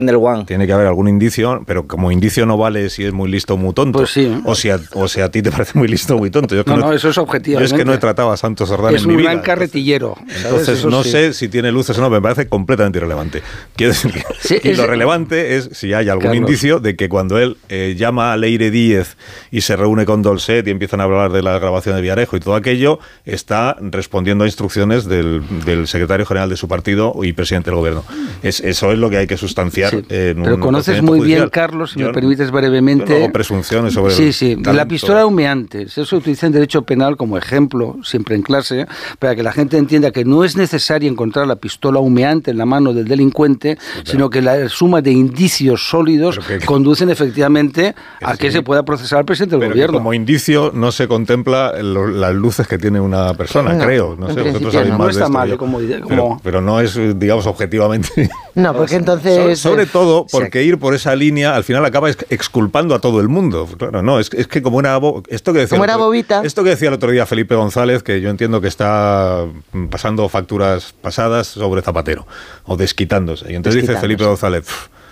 del One. Tiene que haber algún indicio, pero como indicio no vale si es muy listo o muy tonto. Pues sí. O si a ti te parece muy listo o muy tonto. No, eso es objetivamente. Yo es que no he tratado a Santos Sardán en mi vida. Es un gran carretillero. Entonces no sé si tiene luces o no, me parece completamente irrelevante. Quiero decir que lo relevante es si hay algún indicio de que cuando él llama a Leire Díez y se reúne con Dolcet y empiezan a hablar de la grabación de Villarejo y todo aquello, está respondiendo a instrucciones del secretario general de su partido y presidente del gobierno. Eso es lo que hay que sustanciar. Sí, pero conoces muy bien, Carlos, si me permites brevemente. Yo no hago presunciones sobre la pistola humeante. Eso se utiliza en derecho penal como ejemplo, siempre en clase, para que la gente entienda que no es necesario encontrar la pistola humeante en la mano del delincuente, sino que la suma de indicios sólidos conducen efectivamente a que se pueda procesar al presidente del gobierno. Como indicio no se contempla las luces que tiene una persona, creo. No sé, vosotros sabéis más de esto. Pero no es, digamos, objetivamente. No, porque entonces... Sobre todo porque ir por esa línea al final acaba exculpando a todo el mundo. Claro, no, es que como era bobita. Esto que decía el otro día Felipe González, que yo entiendo que está pasando facturas pasadas sobre Zapatero, o desquitándose. Y entonces dice Felipe González...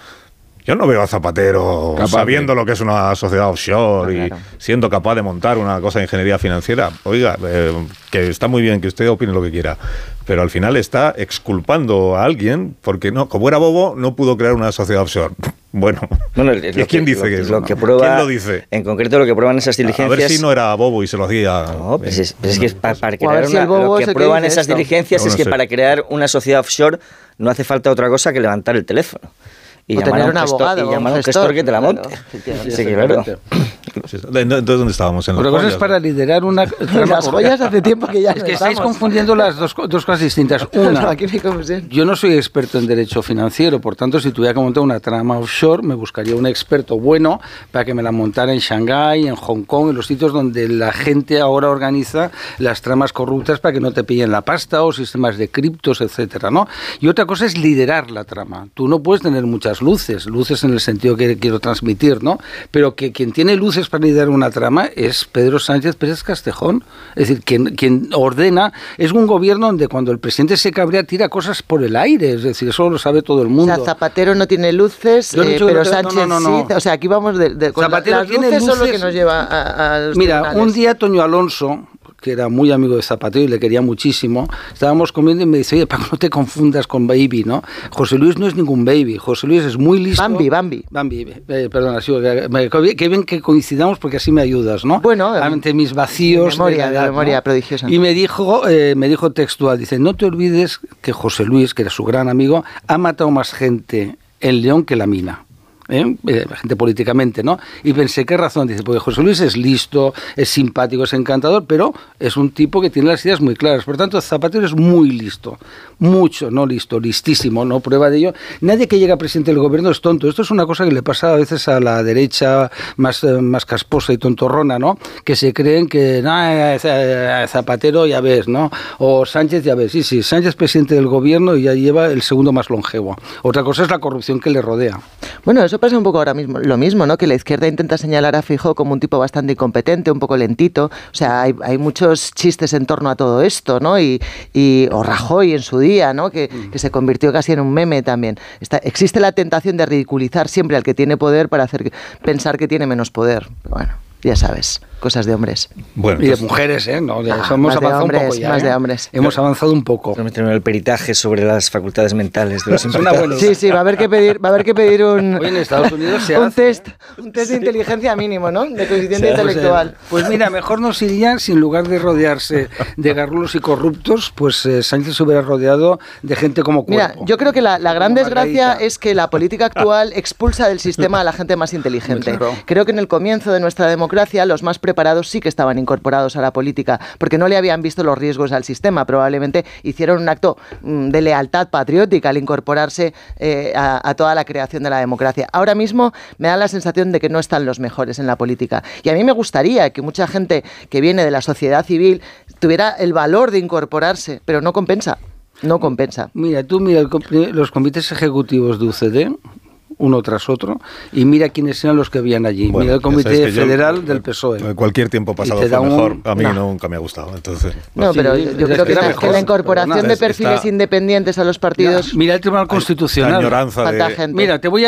Yo no veo a Zapatero sabiendo lo que es una sociedad offshore y siendo capaz de montar una cosa de ingeniería financiera. Oiga, que está muy bien que usted opine lo que quiera, pero al final está exculpando a alguien porque como era bobo, no pudo crear una sociedad offshore. Bueno, ¿quién dice que eso? ¿Quién lo dice? En concreto, lo que prueban esas diligencias... A ver si no era bobo y se lo hacía... No, pues es que para crear lo que prueban esas diligencias es que para crear una sociedad offshore no hace falta otra cosa que levantar el teléfono. Y tener un abogado y llamar a un gestor que te la monte. Sí, claro. Entonces, ¿dónde estábamos? En otra cosa es para liderar una... Las joyas hace tiempo que ya es que estáis confundiendo las dos cosas distintas. Una, yo no soy experto en derecho financiero, por tanto, si tuviera que montar una trama offshore, me buscaría un experto bueno para que me la montara en Shanghái, en Hong Kong, en los sitios donde la gente ahora organiza las tramas corruptas para que no te pillen la pasta, o sistemas de criptos, etcétera, ¿no? Y otra cosa es liderar la trama. Tú no puedes tener muchas luces en el sentido que quiero transmitir, ¿no? Pero que quien tiene luces para liderar una trama es Pedro Sánchez Pérez Castejón. Es decir, quien ordena, es un gobierno donde cuando el presidente se cabrea tira cosas por el aire, es decir, eso lo sabe todo el mundo. O sea, Zapatero no tiene luces, pero Sánchez sí. O sea, aquí vamos con Zapatero las luces son lo que nos lleva a los tribunales. Un día Toño Alonso, que era muy amigo de Zapatero y le quería muchísimo, estábamos comiendo y me dice, oye, Paco, no te confundas con Baby, ¿no? José Luis no es ningún Baby, José Luis es muy listo. Bambi, perdona, sí, que bien que coincidamos porque así me ayudas, ¿no? Bueno, ante mis vacíos de memoria prodigiosa. Y me dijo textual, dice, no te olvides que José Luis, que era su gran amigo, ha matado más gente en León que la Mina. Gente políticamente, ¿no? Y pensé, ¿qué razón? Dice, porque José Luis es listo, es simpático, es encantador, pero es un tipo que tiene las ideas muy claras. Por tanto, Zapatero es muy listo, mucho, no listo, listísimo, ¿no? Prueba de ello. Nadie que llega presidente del gobierno es tonto. Esto es una cosa que le pasa a veces a la derecha más casposa y tontorrona, ¿no? Que se creen que, Zapatero ya ves, ¿no? O Sánchez ya ves. Sí, Sánchez presidente del gobierno y ya lleva el segundo más longevo. Otra cosa es la corrupción que le rodea. Bueno, eso pasa un poco ahora mismo, lo mismo, ¿no? Que la izquierda intenta señalar a Feijóo como un tipo bastante incompetente, un poco lentito. O sea, hay muchos chistes en torno a todo esto, ¿no? O Rajoy en su día, ¿no? Que se convirtió casi en un meme también. Existe la tentación de ridiculizar siempre al que tiene poder para hacer pensar que tiene menos poder. Pero bueno, ya sabes, cosas de hombres. Bueno, y de mujeres, ¿eh? No, hemos avanzado un poco ya. Más de hombres. Hemos avanzado un poco. Vamos a tener el peritaje sobre las facultades mentales de los invitados. Sí, va a haber que pedir un... Hoy en Estados Unidos se hace un test de inteligencia mínimo, ¿no? De coeficiente intelectual. Pues mira, mejor nos iría, si en lugar de rodearse de garrulos y corruptos, pues Sánchez se hubiera rodeado de gente como Cuerpo. Mira, yo creo que la gran desgracia es que la política actual expulsa del sistema a la gente más inteligente. Claro. Creo que en el comienzo de nuestra democracia los más preparados sí que estaban incorporados a la política, porque no le habían visto los riesgos al sistema. Probablemente hicieron un acto de lealtad patriótica al incorporarse a toda la creación de la democracia. Ahora mismo me da la sensación de que no están los mejores en la política. Y a mí me gustaría que mucha gente que viene de la sociedad civil tuviera el valor de incorporarse, pero no compensa. No compensa. Mira, los comités ejecutivos de UCD uno tras otro, y mira quiénes eran los que habían allí. Bueno, mira el Comité Federal del PSOE. Cualquier tiempo pasado fue mejor. A mí nunca me ha gustado. Entonces, no, pero yo creo que la incorporación de perfiles independientes a los partidos... Mira el Tribunal Constitucional. La añoranza de... Mira, te voy a